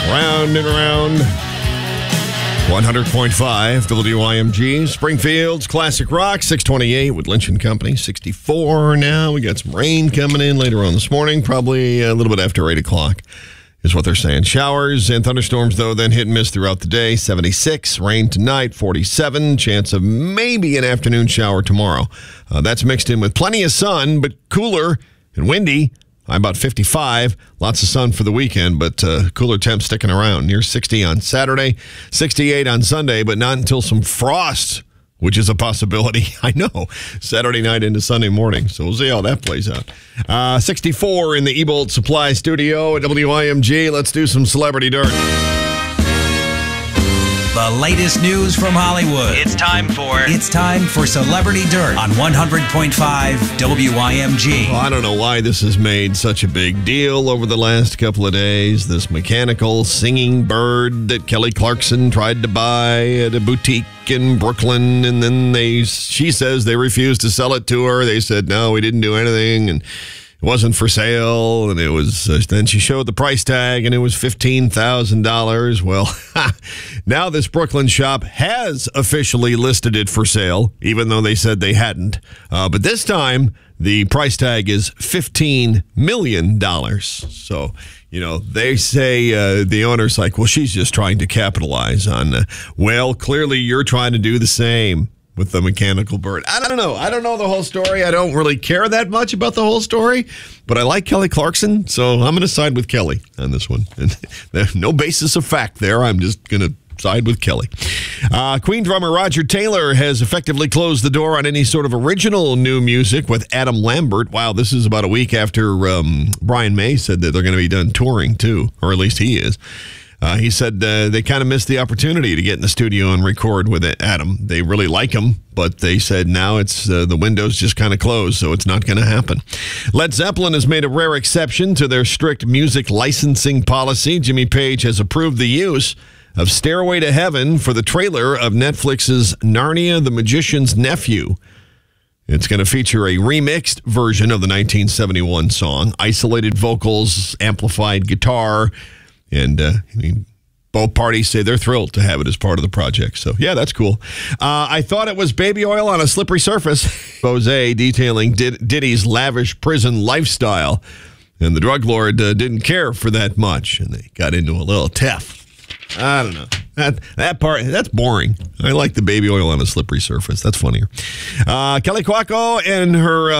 Round and around. 100.5 WYMG, Springfield's Classic Rock, 628 with Lynch & Company, 64 now. We got some rain coming in later on this morning, probably a little bit after 8 o'clock is what they're saying. Showers and thunderstorms, though, then hit and miss throughout the day. 76, rain tonight, 47, chance of maybe an afternoon shower tomorrow. That's mixed in with plenty of sun, but cooler and windy. About 55. Lots of sun for the weekend, but cooler temps sticking around. Near 60 on Saturday, 68 on Sunday, but not until some frost, which is a possibility. I know. Saturday night into Sunday morning. So we'll see how that plays out. 64 in the Ebolt Supply Studio at WYMG. Let's do some Celebrity Dirt. The latest news from Hollywood. It's time for Celebrity Dirt on 100.5 WYMG. Well, I don't know why this has made such a big deal over the last couple of days. This mechanical singing bird that Kelly Clarkson tried to buy at a boutique in Brooklyn, and then she says they refused to sell it to her. They said, no, we didn't do anything, and it wasn't for sale, and it was. Then she showed the price tag, and it was $15,000. Well, now this Brooklyn shop has officially listed it for sale, even though they said they hadn't. But this time, the price tag is $15 million. So, they say the owner's like, well, she's just trying to capitalize on. Well, clearly you're trying to do the same with the mechanical bird. I don't know. I don't know the whole story. I don't really care that much about the whole story, but I like Kelly Clarkson, so I'm going to side with Kelly on this one. And there's no basis of fact there. I'm just going to side with Kelly. Queen drummer Roger Taylor has effectively closed the door on any sort of original new music with Adam Lambert. Wow, this is about a week after Brian May said that they're going to be done touring too, or at least he is. He said they kind of missed the opportunity to get in the studio and record with Adam. They really like him, but they said now it's the window's just kind of closed, so it's not going to happen. Led Zeppelin has made a rare exception to their strict music licensing policy. Jimmy Page has approved the use of Stairway to Heaven for the trailer of Netflix's Narnia the Magician's Nephew. It's going to feature a remixed version of the 1971 song, isolated vocals, amplified guitar. And both parties say they're thrilled to have it as part of the project. So, yeah, that's cool. I thought it was baby oil on a slippery surface. Jose detailing Diddy's lavish prison lifestyle. And the drug lord didn't care for that much. And they got into a little tiff. I don't know. That part, that's boring. I like the baby oil on a slippery surface. That's funnier. Kelly Cuoco and her